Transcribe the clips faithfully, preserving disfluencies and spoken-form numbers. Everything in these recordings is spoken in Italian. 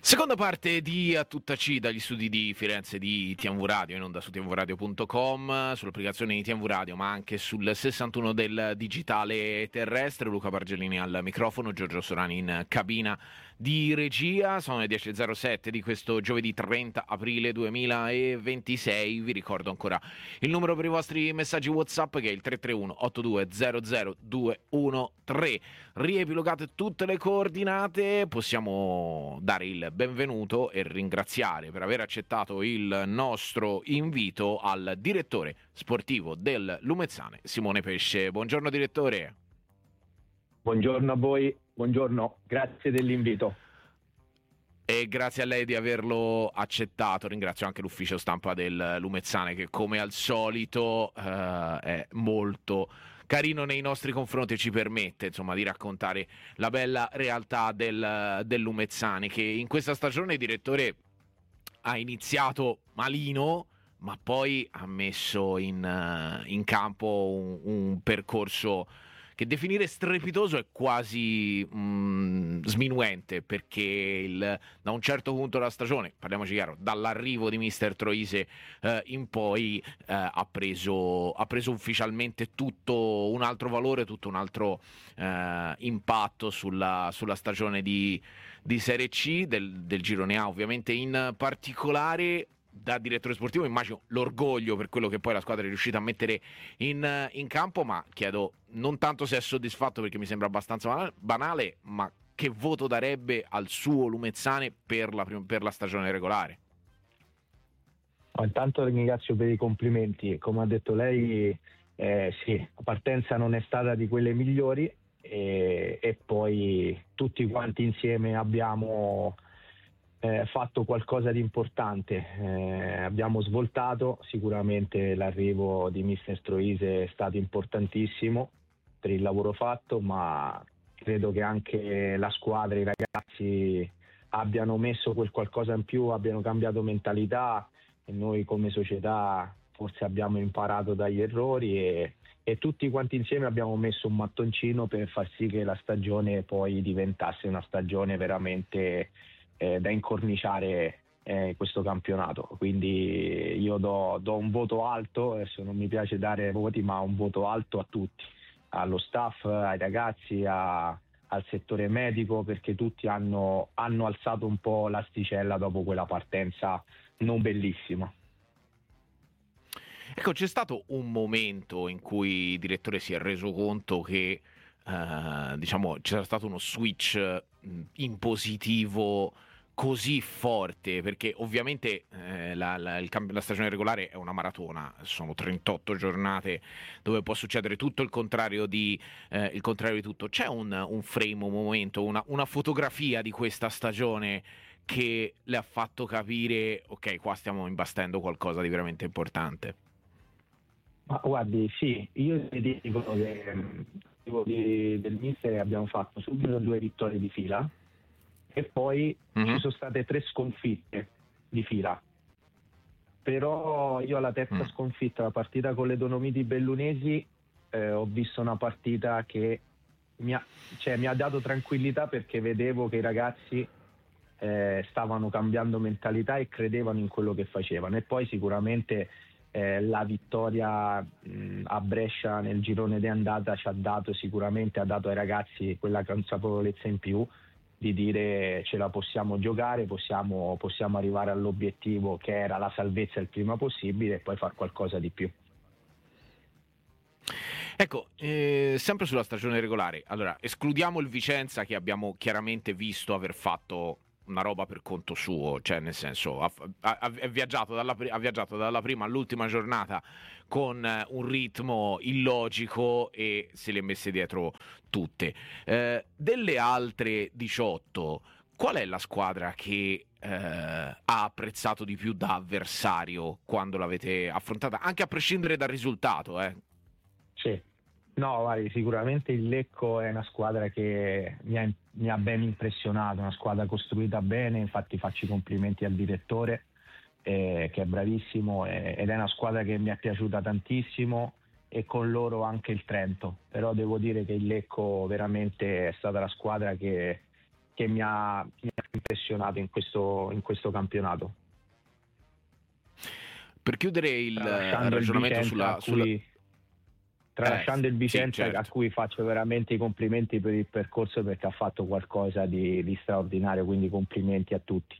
Seconda parte di A Tutta C dagli studi di Firenze di T M V Radio, in onda su t m v radio punto com, sull'applicazione di T M V Radio, ma anche sul sessantuno del digitale terrestre. Luca Bargellini al microfono, Giorgio Sorani in cabina di regia. Sono le dieci e zero sette di questo giovedì trenta aprile duemilaventisei. Vi ricordo ancora il numero per i vostri messaggi WhatsApp, che è il tre tre uno otto due zero zero due uno tre. Riepilogate tutte le coordinate, possiamo dare il benvenuto e ringraziare per aver accettato il nostro invito al direttore sportivo del Lumezzane, Simone Pesce. Buongiorno direttore. Buongiorno a voi, buongiorno, grazie dell'invito. E grazie a lei di averlo accettato. Ringrazio anche l'ufficio stampa del Lumezzane, che come al solito eh, è molto carino nei nostri confronti e ci permette, insomma, di raccontare la bella realtà del, del Lumezzane, che in questa stagione, direttore, ha iniziato malino, ma poi ha messo in, in campo un, un percorso che definire strepitoso è quasi mh, sminuente, perché il, da un certo punto della stagione, parliamoci chiaro, dall'arrivo di mister Troise eh, in poi eh, ha preso ha preso ufficialmente tutto un altro valore, tutto un altro eh, impatto sulla, sulla stagione di, di Serie C, del, del girone A ovviamente in particolare. Da direttore sportivo immagino l'orgoglio per quello che poi la squadra è riuscita a mettere in, in campo, ma chiedo non tanto se è soddisfatto, perché mi sembra abbastanza banale, ma che voto darebbe al suo Lumezzane per la, per la stagione regolare? No, intanto ringrazio per i complimenti. Come ha detto lei, eh, sì, la partenza non è stata di quelle migliori e, e poi tutti quanti insieme abbiamo Eh, fatto qualcosa di importante, eh, abbiamo svoltato. Sicuramente l'arrivo di mister Troise è stato importantissimo per il lavoro fatto, ma credo che anche la squadra, i ragazzi abbiano messo quel qualcosa in più, abbiano cambiato mentalità, e noi come società forse abbiamo imparato dagli errori e, e tutti quanti insieme abbiamo messo un mattoncino per far sì che la stagione poi diventasse una stagione veramente Eh, da incorniciare eh, questo campionato. Quindi io do, do un voto alto, adesso non mi piace dare voti, ma un voto alto a tutti, allo staff, ai ragazzi, a, al settore medico, perché tutti hanno, hanno alzato un po' l'asticella dopo quella partenza non bellissima. Ecco, c'è stato un momento in cui il direttore si è reso conto che Uh, diciamo c'era stato uno switch mh, in positivo così forte, perché ovviamente eh, la, la, il camp- la stagione regolare è una maratona, sono trentotto giornate dove può succedere tutto il contrario di, eh, il contrario di tutto. C'è un, un frame, un momento, una, una fotografia di questa stagione che le ha fatto capire ok, qua stiamo imbastendo qualcosa di veramente importante? Ma guardi, sì, io ti dico che Di, del mister abbiamo fatto subito due vittorie di fila e poi mm-hmm. ci sono state tre sconfitte di fila, però io alla terza mm. sconfitta, la partita con le Dolomiti Bellunesi, eh, ho visto una partita che mi ha, cioè, mi ha dato tranquillità, perché vedevo che i ragazzi eh, stavano cambiando mentalità e credevano in quello che facevano. E poi sicuramente Eh, la vittoria mh, a Brescia nel girone di andata ci ha dato sicuramente, ha dato ai ragazzi quella consapevolezza in più di dire ce la possiamo giocare, possiamo, possiamo arrivare all'obiettivo che era la salvezza il prima possibile e poi far qualcosa di più. Ecco, eh, sempre sulla stagione regolare, allora escludiamo il Vicenza, che abbiamo chiaramente visto aver fatto una roba per conto suo, cioè nel senso ha, ha, ha, viaggiato dalla, ha viaggiato dalla prima all'ultima giornata con eh, un ritmo illogico e se le ha messe dietro tutte. Eh, delle altre diciotto, qual è la squadra che eh, ha apprezzato di più da avversario quando l'avete affrontata, anche a prescindere dal risultato? Eh? Sì. No, guardi, sicuramente il Lecco è una squadra che mi ha, mi ha ben impressionato, una squadra costruita bene, infatti faccio i complimenti al direttore eh, che è bravissimo, eh, ed è una squadra che mi è piaciuta tantissimo, e con loro anche il Trento, però devo dire che il Lecco veramente è stata la squadra che, che mi, ha, mi ha impressionato in questo, in questo campionato. Per chiudere il Tralasciando ragionamento il sulla, Vicenza, a cui, sulla... tralasciando Eh, il Vicenza, sì, certo. a cui faccio veramente i complimenti per il percorso, perché ha fatto qualcosa di, di straordinario, quindi complimenti a tutti.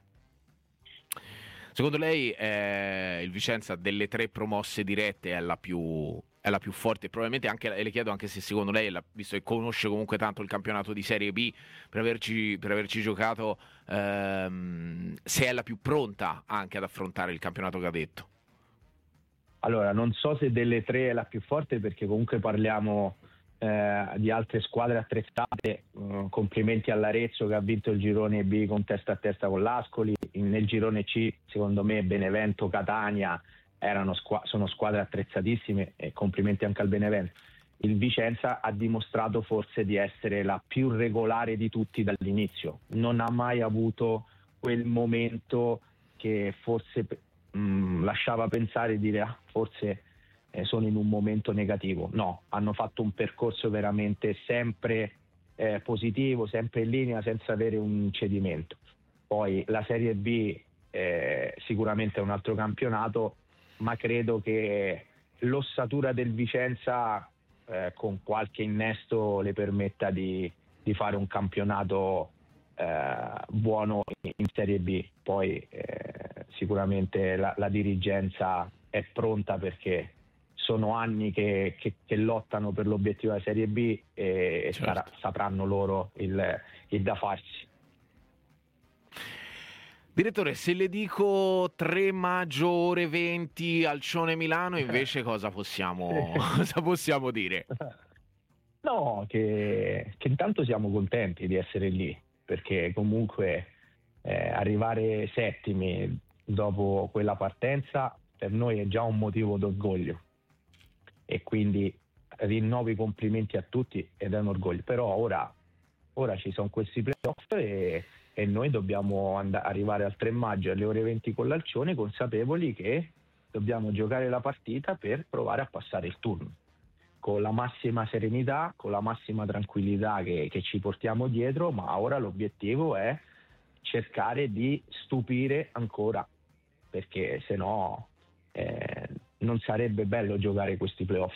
Secondo lei eh, il Vicenza delle tre promosse dirette è la più, è la più forte? Probabilmente anche, e le chiedo anche se secondo lei, la- visto che conosce comunque tanto il campionato di Serie B, per averci, per averci giocato, ehm, se è la più pronta anche ad affrontare il campionato cadetto. Allora, non so se delle tre è la più forte, perché comunque parliamo eh, di altre squadre attrezzate. Uh, complimenti all'Arezzo che ha vinto il girone B con testa a testa con l'Ascoli. In- nel girone C, secondo me, Benevento, Catania erano squa- sono squadre attrezzatissime, e complimenti anche al Benevento. Il Vicenza ha dimostrato forse di essere la più regolare di tutti dall'inizio. Non ha mai avuto quel momento che forse mh, lasciava pensare e dire ah, forse eh, sono in un momento negativo. No, hanno fatto un percorso veramente sempre eh, positivo, sempre in linea, senza avere un cedimento. Poi la Serie B eh, sicuramente è un altro campionato, ma credo che l'ossatura del Vicenza eh, con qualche innesto le permetta di, di fare un campionato eh, buono in, in Serie B. Poi eh, sicuramente la, la dirigenza è pronta, perché sono anni che, che, che lottano per l'obiettivo della Serie B, e Certo. sarà, sapranno loro il, il da farsi. Direttore, se le dico tre maggio ore venti Alcione Milano, invece cosa possiamo, cosa possiamo dire? No, che, che intanto siamo contenti di essere lì, perché comunque eh, arrivare settimi dopo quella partenza per noi è già un motivo d'orgoglio, e quindi rinnovo i complimenti a tutti ed è un orgoglio. Però ora, ora ci sono questi playoff, e, e noi dobbiamo and- arrivare al tre maggio alle ore venti con l'Alcione, consapevoli che dobbiamo giocare la partita per provare a passare il turno, con la massima serenità, con la massima tranquillità che, che ci portiamo dietro. Ma ora l'obiettivo è cercare di stupire ancora, perché se no eh, non sarebbe bello giocare questi playoff.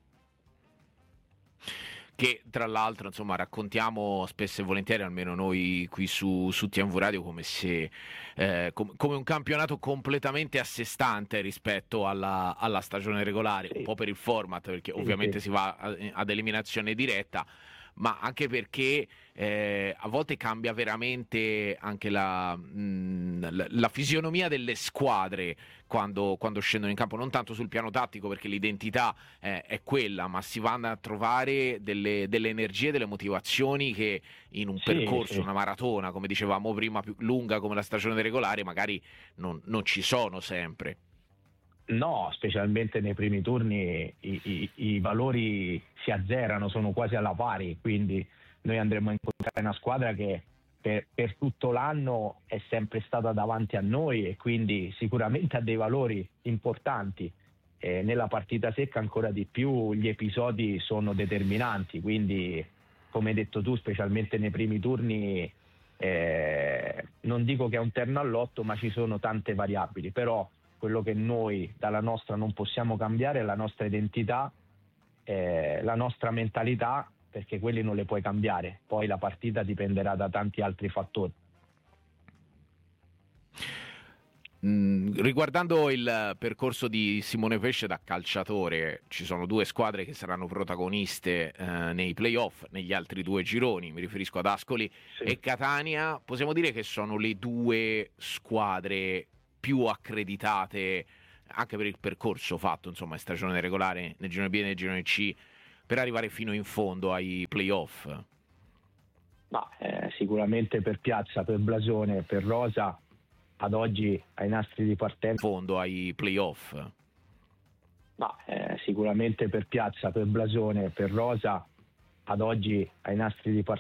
Che tra l'altro, insomma, raccontiamo spesso e volentieri, almeno noi qui su, su T V Radio, come se eh, com- come un campionato completamente a sé stante rispetto alla, alla stagione regolare, Sì, un po' per il format, perché sì, ovviamente sì. si va a- ad eliminazione diretta, ma anche perché eh, a volte cambia veramente anche la, mh, la, la fisionomia delle squadre quando, quando scendono in campo, non tanto sul piano tattico, perché l'identità eh, è quella, ma si vanno a trovare delle, delle energie, delle motivazioni che in un Sì, percorso, sì. una maratona, come dicevamo prima, più lunga come la stagione regolare, magari non, non ci sono sempre. No, specialmente nei primi turni i, i- i valori si azzerano, sono quasi alla pari, quindi noi andremo a incontrare una squadra che per, per tutto l'anno è sempre stata davanti a noi, e quindi sicuramente ha dei valori importanti. E nella partita secca ancora di più gli episodi sono determinanti, quindi come hai detto tu, specialmente nei primi turni, eh, non dico che è un terno all'otto, ma ci sono tante variabili. Però quello che noi dalla nostra non possiamo cambiare è la nostra identità, eh, la nostra mentalità, perché quelli non le puoi cambiare. Poi la partita dipenderà da tanti altri fattori. Mm, riguardando il percorso di Simone Pesce da calciatore, ci sono due squadre che saranno protagoniste eh, nei playoff, negli altri due gironi, mi riferisco ad Ascoli e Catania. Possiamo dire che sono le due squadre più accreditate anche per il percorso fatto, insomma, in stagione regolare nel girone B e nel girone C, per arrivare fino in fondo ai playoff. Ma eh, sicuramente per piazza, per blasone, per rosa, ad oggi ai nastri di partenza. Fondo ai playoff. Ma eh, sicuramente per piazza, per blasone, per rosa, ad oggi ai nastri di partenza